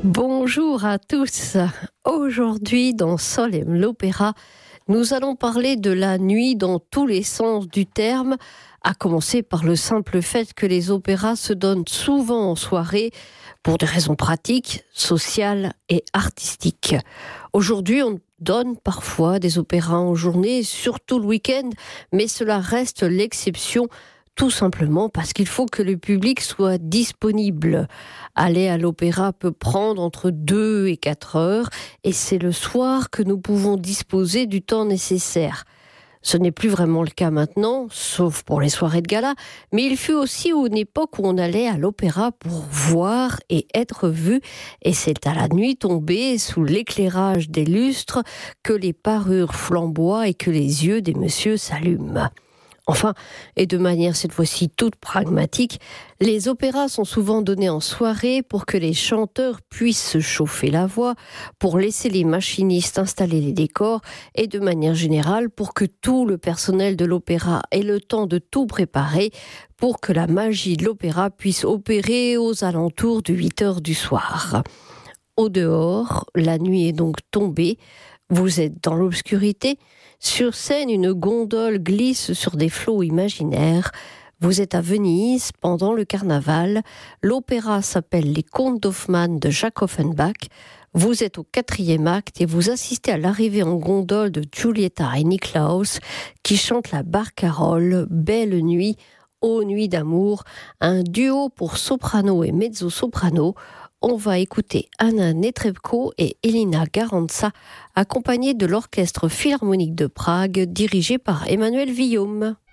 Bonjour à tous. Aujourd'hui, dans Solem l'Opéra, nous allons parler de la nuit dans tous les sens du terme, à commencer par le simple fait que les opéras se donnent souvent en soirée pour des raisons pratiques, sociales et artistiques. Aujourd'hui, on donne parfois des opéras en journée, surtout le week-end, mais cela reste l'exception. Tout simplement parce qu'il faut que le public soit disponible. Aller à l'opéra peut prendre entre 2 et 4 heures et c'est le soir que nous pouvons disposer du temps nécessaire. Ce n'est plus vraiment le cas maintenant, sauf pour les soirées de gala, mais il fut aussi une époque où on allait à l'opéra pour voir et être vu, et c'est à la nuit tombée, sous l'éclairage des lustres, que les parures flamboient et que les yeux des messieurs s'allument. Enfin, et de manière cette fois-ci toute pragmatique, les opéras sont souvent donnés en soirée pour que les chanteurs puissent se chauffer la voix, pour laisser les machinistes installer les décors et de manière générale pour que tout le personnel de l'opéra ait le temps de tout préparer pour que la magie de l'opéra puisse opérer aux alentours de 8 heures du soir. Au dehors, la nuit est donc tombée, vous êtes dans l'obscurité. Sur scène, une gondole glisse sur des flots imaginaires. Vous êtes à Venise pendant le carnaval. L'opéra s'appelle Les Contes d'Hoffmann de Jacques Offenbach. Vous êtes au 4e acte et vous assistez à l'arrivée en gondole de Giulietta et Niklaus qui chantent la barcarolle Belle nuit, ô nuit d'amour, un duo pour soprano et mezzo-soprano. On va écouter Anna Netrebko et Elina Garanca, accompagnés de l'Orchestre Philharmonique de Prague, dirigé par Emmanuel Villaume.